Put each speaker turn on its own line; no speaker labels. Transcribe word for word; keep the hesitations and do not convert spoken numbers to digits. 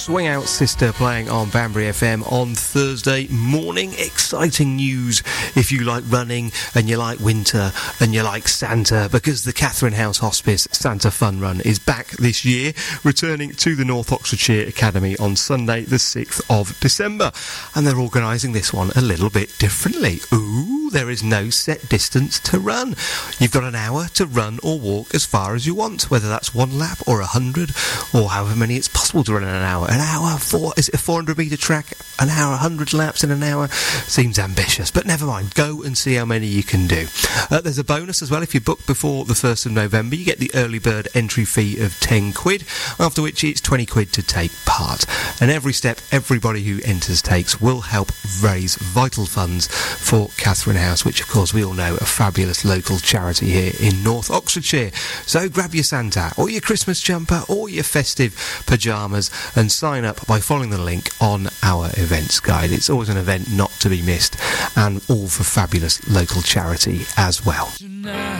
Swing Out Sister playing on Banbury F M on Thursday morning. Exciting news if you like running and you like winter and you like Santa, because the Catherine House Hospice Santa Fun Run is back this year, returning to the North Oxfordshire Academy on Sunday the sixth of December, and they're organising this one a little bit differently. Ooh, there is no set distance to run. You've got an hour to run or walk as far as you want, whether that's one lap or a hundred or however many it's possible to run in an hour. An hour, four, is it a four hundred metre track? An hour, one hundred laps in an hour? Seems ambitious, but never mind. Go and see how many you can do. Uh, there's a bonus as well. If you book before the first of November, you get the early bird entry fee of ten quid, after which it's twenty quid to take part. And every step everybody who enters takes will help raise vital funds for Catherine House, which of course we all know a fabulous local charity here in North Oxfordshire. So grab your Santa or your Christmas jumper or your festive pyjamas and sign up by following the link on our events guide. It's always an event not to be missed, and all for fabulous local charity as well.
Tonight.